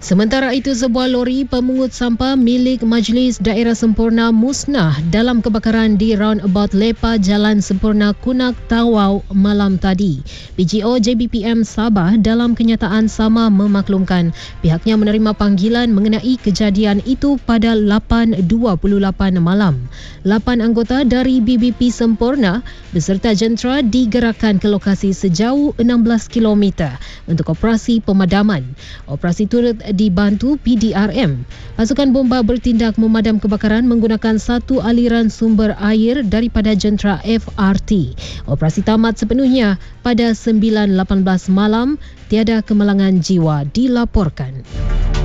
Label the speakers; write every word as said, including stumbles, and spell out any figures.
Speaker 1: Sementara itu, sebuah lori pemungut sampah milik Majlis Daerah Semporna musnah dalam kebakaran di roundabout Lepa Jalan Semporna Kunak Tawau malam tadi. P G O J B P M Sabah dalam kenyataan sama memaklumkan pihaknya menerima panggilan mengenai kejadian itu pada lapan dua puluh lapan malam. Lapan anggota dari B B P Semporna beserta jentera digerakkan ke lokasi sejauh enam belas kilometer untuk operasi pemadaman. Operasi turut dibantu P D R M. Pasukan bomba bertindak memadam kebakaran menggunakan satu aliran sumber air daripada jentera F R T. Operasi tamat sepenuhnya pada sembilan lapan belas malam. Tiada kemalangan jiwa dilaporkan.